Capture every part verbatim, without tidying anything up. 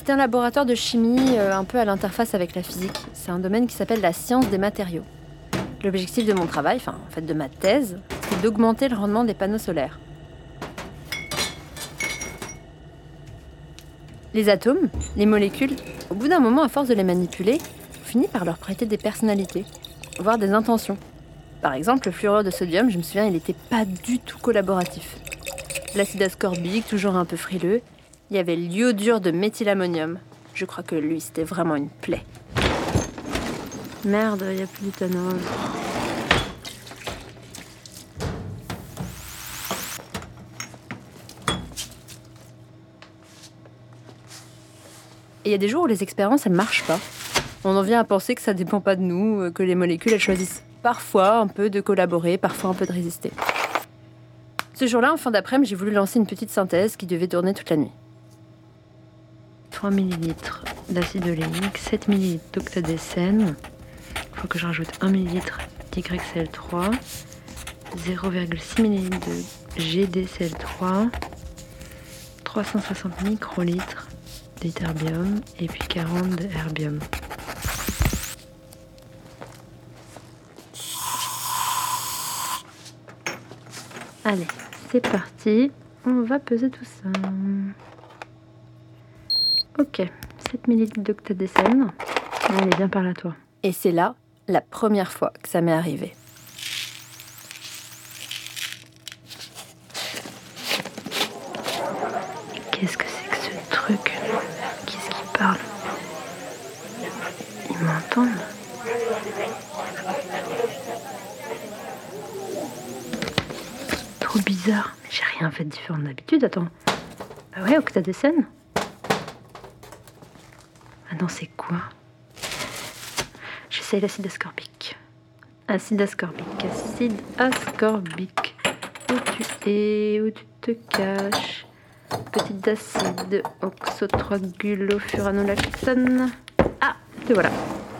C'était un laboratoire de chimie euh, un peu à l'interface avec la physique. C'est un domaine qui s'appelle la science des matériaux. L'objectif de mon travail, enfin en fait de ma thèse, c'est d'augmenter le rendement des panneaux solaires. Les atomes, les molécules, au bout d'un moment, à force de les manipuler, on finit par leur prêter des personnalités, voire des intentions. Par exemple, le fluorure de sodium, je me souviens, il n'était pas du tout collaboratif. L'acide ascorbique, toujours un peu frileux. Il y avait l'iodure de méthylammonium. Je crois que lui, c'était vraiment une plaie. Merde, il n'y a plus d'éthanol. Et il y a des jours où les expériences, elles marchent pas. On en vient à penser que ça dépend pas de nous, que les molécules, elles choisissent parfois un peu de collaborer, parfois un peu de résister. Ce jour-là, en fin d'après-midi, j'ai voulu lancer une petite synthèse qui devait tourner toute la nuit. trois millilitres d'acide oléique, sept millilitres d'octadécène. Il faut que je rajoute un millilitre d'Y C L trois, zéro virgule six millilitres de G D C L trois, trois cent soixante microlitres d'iterbium et puis quarante de herbium. Allez, c'est parti. On va peser tout ça. Ok, sept millilitres d'octadécène. Allez, viens par là, toi. Et c'est là, la première fois que ça m'est arrivé. Qu'est-ce que c'est que ce truc? Qu'est-ce qui parle? Ils m'entendent? Trop bizarre. Mais j'ai rien fait de différent d'habitude, attends. Ah ouais, octadécène? Ah non, c'est quoi? J'essaye l'acide ascorbique. Acide ascorbique, acide ascorbique. Où tu es? Où tu te caches? Petit acide oxotrogulofuranolactone. Ah, te voilà.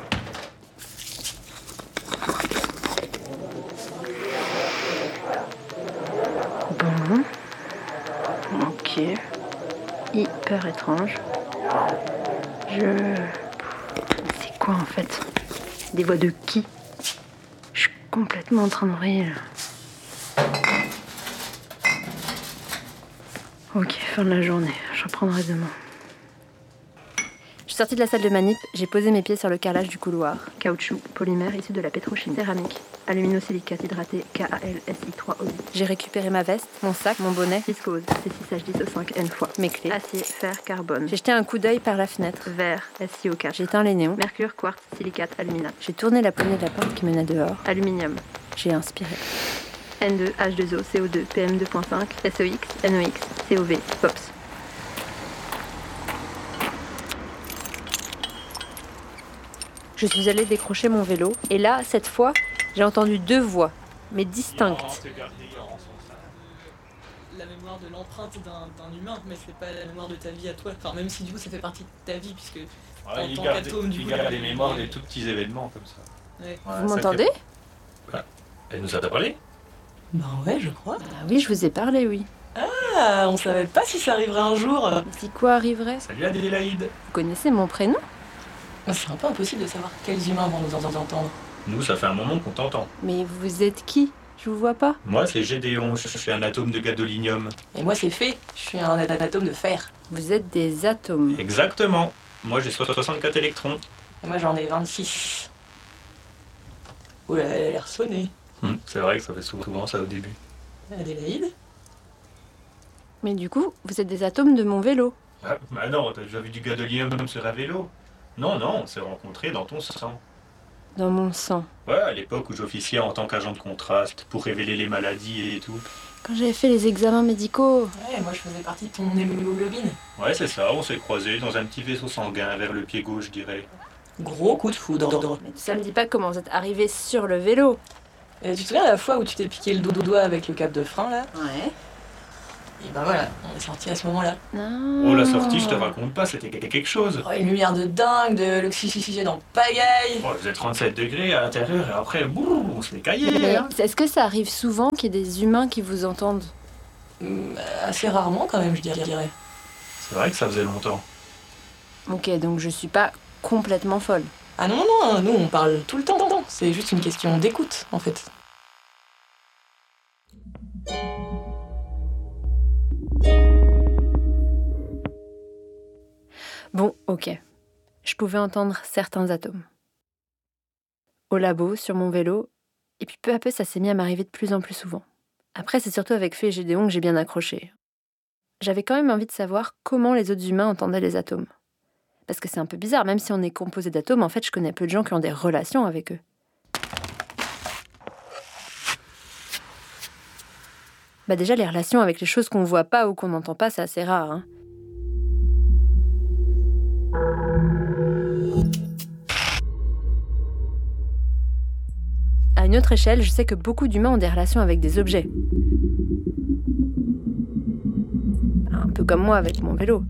Bon. Ok. Hyper étrange. Je... C'est quoi en fait? Des voix de qui? Je suis complètement en train de vriller là. Ok, fin de la journée. Je reprendrai demain. Je suis sortie de la salle de manip, j'ai posé mes pieds sur le carrelage du couloir. Caoutchouc, polymère issu de la pétrochimie. Céramique, aluminosilicate hydraté K A L S I trois O huit. J'ai récupéré ma veste, mon sac, mon bonnet, viscose C six H dix O cinq N fois, mes clés, acier, fer, carbone. J'ai jeté un coup d'œil par la fenêtre. Verre, S I O quatre. J'ai éteint les néons. Mercure, quartz, silicate, aluminate. J'ai tourné la poignée de la porte qui menait dehors. Aluminium. J'ai inspiré. N deux, H deux O, C O deux, P M deux point cinq, S O X, N O X, C O V, P O P S. Je suis allée décrocher mon vélo, et là, cette fois, j'ai entendu deux voix, mais distinctes. La mémoire de l'empreinte d'un, d'un humain, mais c'est pas la mémoire de ta vie à toi. Enfin, même si du coup ça fait partie de ta vie, puisque voilà, en tant garde, qu'atome, du il coup. garde les mémoires des tout petits événements comme ça. Ouais. Voilà, Vous ça m'entendez? Fait... Ouais. Elle nous a parlé? Ben ouais, je crois. Ah oui, je vous ai parlé, oui. Ah, on savait pas si ça arriverait un jour. Si quoi arriverait? Salut Adélaïde. Vous connaissez mon prénom? C'est un peu impossible de savoir quels humains vont nous en entendre. Nous, ça fait un moment qu'on t'entend. Mais vous êtes qui? Je vous vois pas. Moi, c'est Gédéon, je suis un atome de gadolinium. Et moi, c'est Fée, je suis un atome de fer. Vous êtes des atomes. Exactement. Moi, j'ai soixante-quatre électrons. Et moi, j'en ai vingt-six. Oula, elle a l'air sonnée. Hum, c'est vrai que ça fait souvent ça au début. Adélaïde? Mais du coup, vous êtes des atomes de mon vélo. Ah, bah non, t'as déjà vu du gadolinium sur un vélo? Non, non, on s'est rencontrés dans ton sang. Dans mon sang. Ouais, à l'époque où j'officiais en tant qu'agent de contraste pour révéler les maladies et tout. Quand j'avais fait les examens médicaux. Ouais, moi je faisais partie de ton hémoglobine. Ouais, c'est ça, on s'est croisés dans un petit vaisseau sanguin vers le pied gauche, je dirais. Gros coup de foudre. Mais ça me dit pas comment vous êtes arrivés sur le vélo. Et tu te souviens la fois où tu t'es piqué le doigt avec le cap de frein là? Ouais. Et ben voilà, on est sortis à ce moment-là. Non. Oh, la sortie, je te raconte pas, c'était quelque chose. Oh, une lumière de dingue, de l'oxygène en pagaille. Oh, il faisait trente-sept degrés à l'intérieur et après, boum, on s'est caillé. Mais Hein. est-ce que ça arrive souvent qu'il y ait des humains qui vous entendent? Mmh, assez rarement quand même, je dirais. C'est vrai que ça faisait longtemps. Ok, donc je suis pas complètement folle. Ah non, non, nous on parle tout le temps, c'est juste une question d'écoute en fait. Bon, ok. Je pouvais entendre certains atomes. Au labo, sur mon vélo, et puis peu à peu ça s'est mis à m'arriver de plus en plus souvent. Après, c'est surtout avec Fée et Gédéon que j'ai bien accroché. J'avais quand même envie de savoir comment les autres humains entendaient les atomes. Parce que c'est un peu bizarre, même si on est composé d'atomes, en fait, je connais peu de gens qui ont des relations avec eux. Bah déjà, les relations avec les choses qu'on voit pas ou qu'on n'entend pas, c'est assez rare, hein. À une autre échelle, je sais que beaucoup d'humains ont des relations avec des objets. Un peu comme moi avec mon vélo.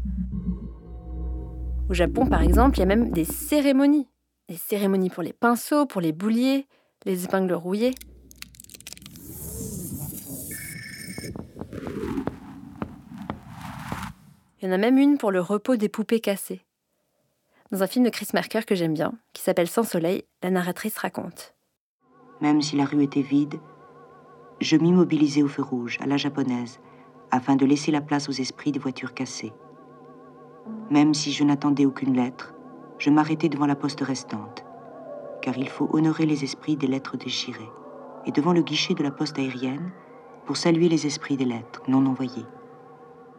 Au Japon, par exemple, il y a même des cérémonies. Des cérémonies pour les pinceaux, pour les bouliers, les épingles rouillées. Il y en a même une pour le repos des poupées cassées. Dans un film de Chris Marker que j'aime bien, qui s'appelle Sans soleil, la narratrice raconte. Même si la rue était vide, je m'immobilisais au feu rouge, à la japonaise, afin de laisser la place aux esprits des voitures cassées. Même si je n'attendais aucune lettre, je m'arrêtais devant la poste restante, car il faut honorer les esprits des lettres déchirées, et devant le guichet de la poste aérienne, pour saluer les esprits des lettres non envoyées.